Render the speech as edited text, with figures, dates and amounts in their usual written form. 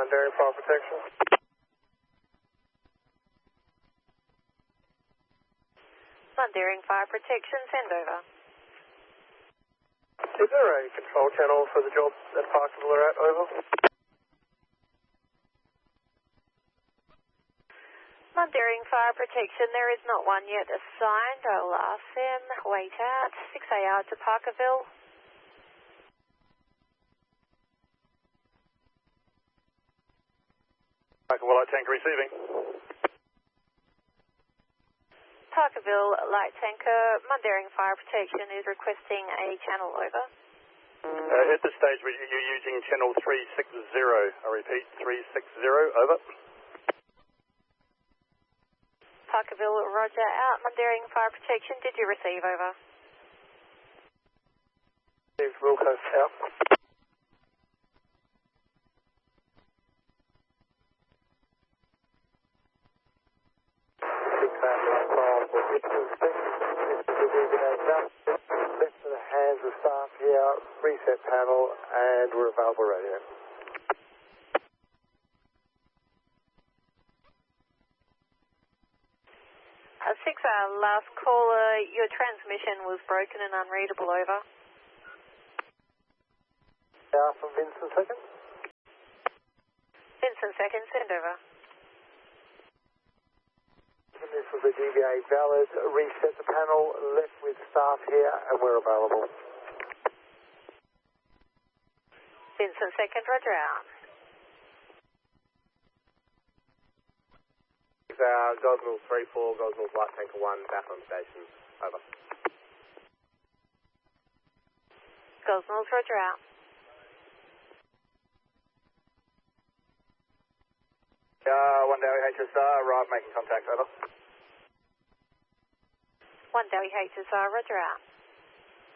Mundaring Fire Protection. Mundaring Fire Protection, send over. Is there a control channel for the job that Parkerville are at? Over. Mundaring Fire Protection, there is not one yet assigned. I'll ask them. Wait out. 6AR to Parkerville. Parkerville Light Tanker receiving. Parkerville Light Tanker, Mundaring Fire Protection is requesting a channel over. At this stage, you're using channel 360. I repeat, 360. Over. Parkerville, roger out. Mundaring Fire Protection, did you receive over? Received, Wilco out. Left to the hands of staff here, reset panel, and we're available radio. 6AR, last caller, your transmission was broken and unreadable, over. From Vincent second. Vincent second, send over. This was a GBA valid, reset the panel, left with staff here, and we're available. Vincent second, roger out. Gosnell 3-4, Gosnell Light Tanker 1, back on station. Over. Gosnell's roger out. One Dowie HSR, arrive making contact, over. One Dowie HSR, roger out.